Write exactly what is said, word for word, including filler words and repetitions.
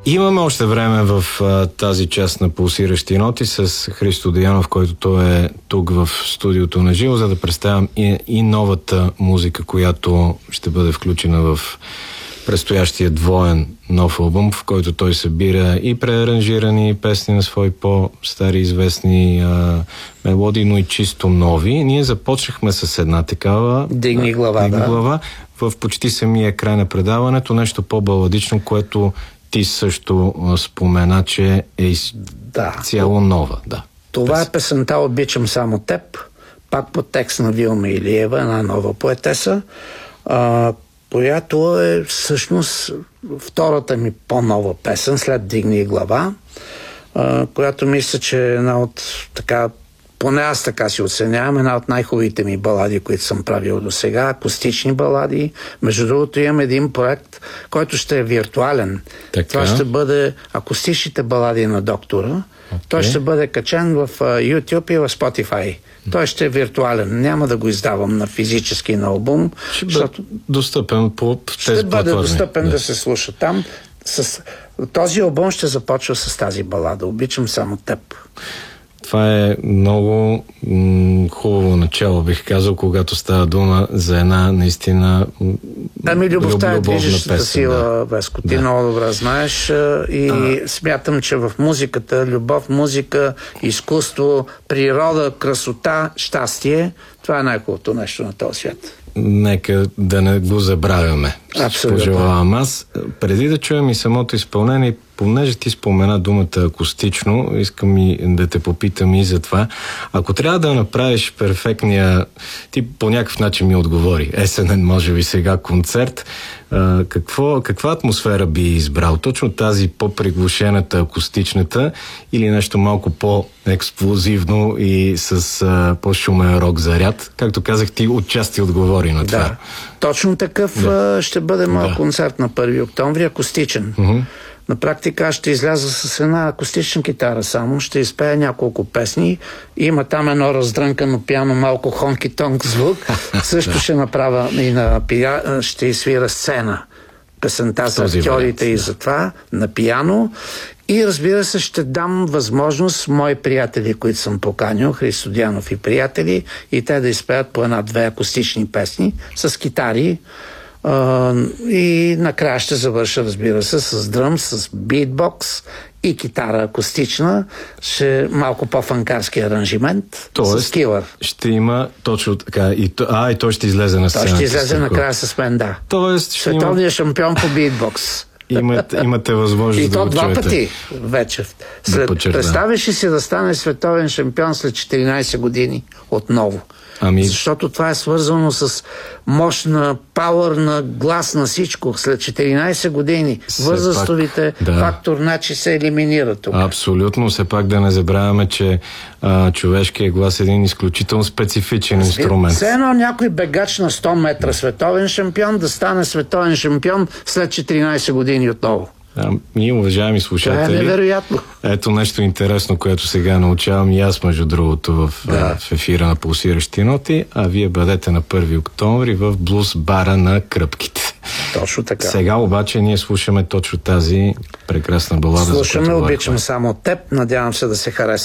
Имаме още време в а, тази част на Пулсиращи ноти с Христо Деянов, който той е тук в студиото на живо, за да представям и, и новата музика, която ще бъде включена в предстоящия двоен нов албум, в който той събира и преаранжирани песни на свои по-стари известни а, мелодии, но и чисто нови. Ние започнахме с една такава Дигни глава, Дигни да. глава в почти самия край на предаването, нещо по-баладично, което ти също а, спомена, че е из... да. цяло нова. Да. Това Пес. е песента "Обичам само теб", пак по текст на Вилма Илиева, една нова поетеса, а, която е всъщност втората ми по-нова песен след "Дигни глава", а, която мисля, че е една от така, поне аз така си оценявам, една от най-хубавите ми балади, които съм правил до сега, акустични балади. Между другото имам един проект, който ще е виртуален. Така. Това ще бъде акустичните балади на доктора. Okay. Той ще бъде качен в uh, YouTube и в Spotify. Той ще е виртуален. Няма да го издавам на физически на албум. Ще бъде достъпен по тези Ще бъде платформи. достъпен да. да да се слуша там. С... Този албум ще започва с тази балада "Обичам само теб". Това е много м- хубаво начало, бих казал, когато става дума за една наистина Ами любовта е движещата песен, сила, да. Веско. Ти Да. много добре знаеш и а... смятам, че в музиката, любов, музика, изкуство, природа, красота, щастие, това е най-хубавото нещо на този свят. Нека да не го забравяме. Абсолютно. Пожелавам аз. Преди да чуем и самото изпълнение, понеже ти спомена думата акустично, искам и да те попитам и за това. Ако трябва да направиш перфектния, ти по някакъв начин ми отговори, есенен, може би сега концерт, а, какво, каква атмосфера би избрал? Точно тази по-приглушената, акустичната или нещо малко по-експлозивно и с а, по-шумен рок заряд? Както казах, ти отчасти отговори на това. Да. Точно такъв да. ще бъде моят да. концерт на първи октомври, акустичен. Uh-huh. На практика аз ще изляза с една акустична китара само, ще изпея няколко песни. Има там едно раздрънкано пиано, малко хонки-тонк звук. Също ще направя и на пия... ще изсвира сцена. Песента за актьорите и за това, на пиано. И разбира се, ще дам възможност мои приятели, които съм поканил, Христо Деянов и приятели, и те да изпеят по една-две акустични песни с китари. Uh, и накрая ще завърша, разбира се, с дръм, с битбокс и китара акустична. Ще е малко по-фанкарски аранжимент. Тоест, с килър. Ще има точно така. И, а, и той ще излезе на сцената. Той ще излезе накрая с мен, да. Тоест, ще Световният има... шампион по битбокс. Имате, имате възможност и да то го два чуете. пъти вече. След, Да представиш ли си да стане световен шампион след четиринайсет години отново? Ами... Защото това е свързано с мощна, пауърна глас на всичко. След четиринайсет години възрастовите пак, да. фактор начи се елиминира тук. Абсолютно. Все пак да не забравяме, че а, човешкият глас е един изключително специфичен инструмент. Все едно някой бегач на сто метра световен шампион да стане световен шампион след четиринайсет години отново. А, ние, уважаеми слушатели, това е невероятно. Ето нещо интересно, което сега научавам и аз, между другото, в, да. в ефира на Пулсиращи ноти, а вие бъдете на първи октомври в блуз бара на Кръпките. Точно така. Сега обаче ние слушаме точно тази прекрасна балада. Слушаме "Обичам само теб", надявам се да се хареса.